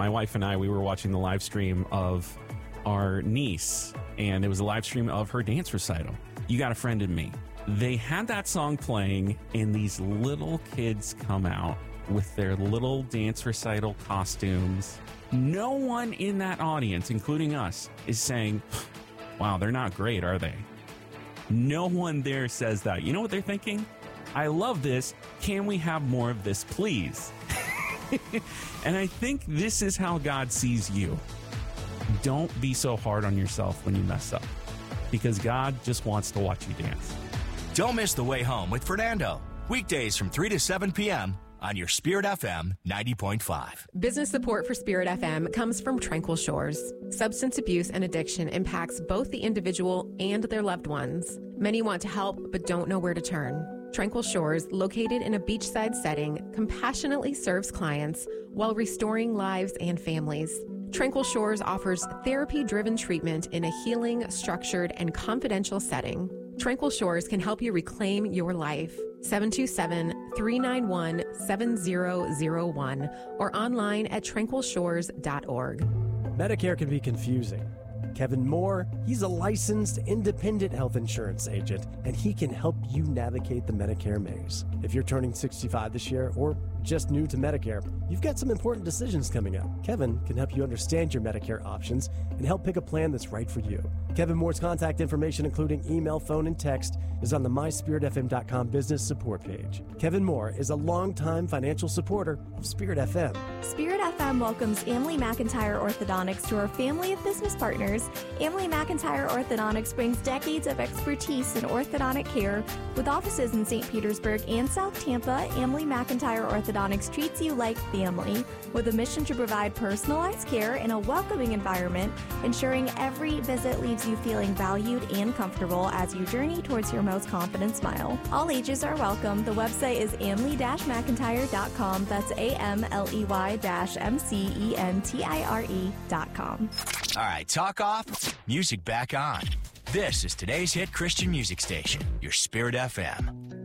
my wife and I, we were watching the live stream of our niece, and it was a live stream of her dance recital, You Got a Friend in Me. They had that song playing, and these little kids come out with their little dance recital costumes. No one in that audience, including us, is saying, wow, they're not great, are they? No one there says that. You know what they're thinking? I love this. Can we have more of this, please? And I think this is how God sees you. Don't be so hard on yourself when you mess up, because God just wants to watch you dance. Don't miss The Way Home with Fernando. Weekdays from 3 to 7 p.m. on your Spirit FM 90.5. Business support for Spirit FM comes from Tranquil Shores. Substance abuse and addiction impacts both the individual and their loved ones. Many want to help but don't know where to turn. Tranquil Shores, located in a beachside setting, compassionately serves clients while restoring lives and families. Tranquil Shores offers therapy-driven treatment in a healing, structured, and confidential setting. Tranquil Shores can help you reclaim your life. 727-391-7001 or online at tranquilshores.org. Medicare can be confusing. Kevin Moore, he's a licensed independent health insurance agent, and he can help you navigate the Medicare maze. If you're turning 65 this year or just new to Medicare, you've got some important decisions coming up. Kevin can help you understand your Medicare options and help pick a plan that's right for you. Kevin Moore's contact information, including email, phone, and text, is on the myspiritfm.com business support page. Kevin Moore is a longtime financial supporter of Spirit FM. Spirit FM welcomes Emily McIntyre Orthodontics to our family of business partners. Emily McIntyre Orthodontics brings decades of expertise in orthodontic care. With offices in St. Petersburg and South Tampa, Emily McIntyre Orthodontics treats you like family, with a mission to provide personalized care in a welcoming environment, ensuring every visit leaves you feeling valued and comfortable as you journey towards your most confident smile. All ages are welcome. The website is amley-mcintire.com. That's AMLEY-MCENTIRE.com. All right, talk off, music back on. This is today's hit Christian music station, your Spirit FM.